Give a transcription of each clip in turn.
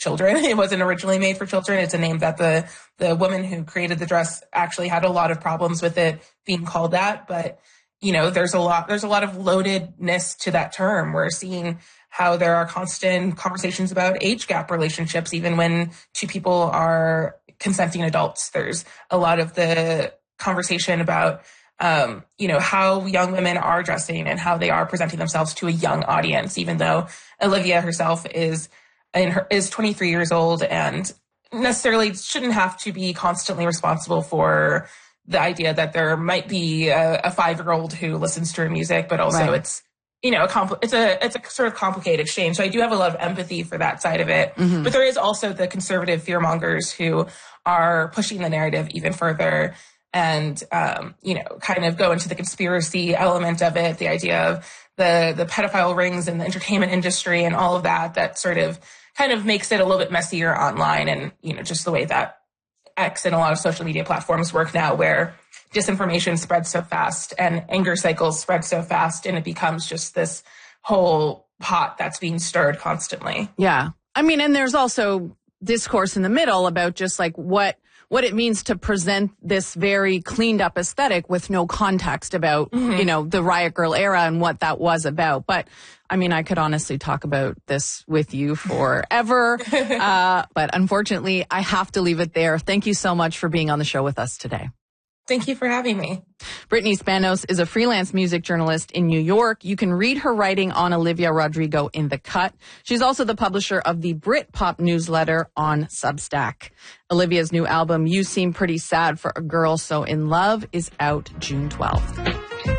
children. It wasn't originally made for children. It's a name that the woman who created the dress actually had a lot of problems with it being called that. But, you know, there's a lot of loadedness to that term. We're seeing how there are constant conversations about age gap relationships, even when two people are consenting adults. There's a lot of the conversation about, you know, how young women are dressing and how they are presenting themselves to a young audience, even though Olivia herself is 23 years old and necessarily shouldn't have to be constantly responsible for the idea that there might be a 5-year-old who listens to her music, but also it's, you know, it's a sort of complicated exchange. So I do have a lot of empathy for that side of it. Mm-hmm. But there is also the conservative fearmongers who are pushing the narrative even further and, you know, kind of go into the conspiracy element of it, the idea of the pedophile rings in the entertainment industry and all of that sort of kind of makes it a little bit messier online. And, you know, just the way that X and a lot of social media platforms work now, where disinformation spreads so fast and anger cycles spread so fast, and it becomes just this whole pot that's being stirred constantly. Yeah. I mean, and there's also discourse in the middle about just like what it means to present this very cleaned up aesthetic with no context about, you know, the Riot Grrrl era and what that was about. But I mean, I could honestly talk about this with you forever. But unfortunately, I have to leave it there. Thank you so much for being on the show with us today. Thank you for having me. Brittany Spanos is a freelance music journalist in New York. You can read her writing on Olivia Rodrigo in The Cut. She's also the publisher of the Britpop newsletter on Substack. Olivia's new album, You Seem Pretty Sad for a Girl So in Love, is out June 12th.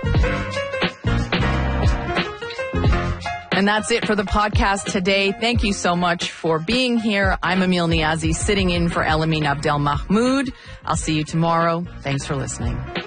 And that's it for the podcast today. Thank you so much for being here. I'm Emil Niazi, sitting in for Elamine Abdel Mahmoud. I'll see you tomorrow. Thanks for listening.